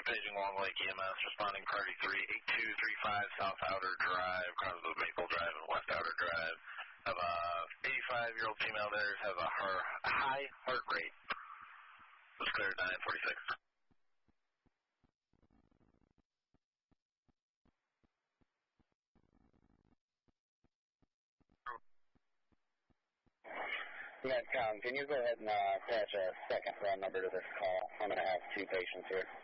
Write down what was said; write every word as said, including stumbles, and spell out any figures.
paging Long Lake E M S, responding priority three eight two three five South Outer Drive, Crossroads Maple Drive and West Outer Drive. Have a eighty-five-year-old female there, has a, her, a high heart rate. Was cleared nine forty-six. Medcom, can you go ahead and uh, attach a second phone number to this call? I'm going to have two patients here.